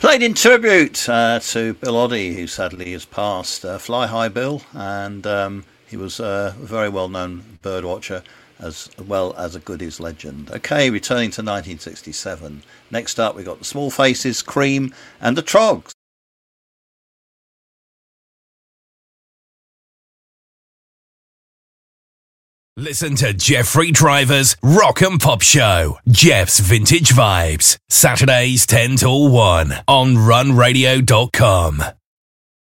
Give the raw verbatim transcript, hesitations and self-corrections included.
Played in tribute uh, to Bill Oddie, who sadly has passed. Uh, Fly High Bill, and um, he was uh, a very well-known birdwatcher as well as a goodies legend. Okay, returning to nineteen sixty-seven. Next up, we got the Small Faces, Cream, and the Trogs. Listen to Jeffrey Driver's Rock and Pop Show, Jeff's Vintage Vibes, Saturdays ten till one on run radio dot com.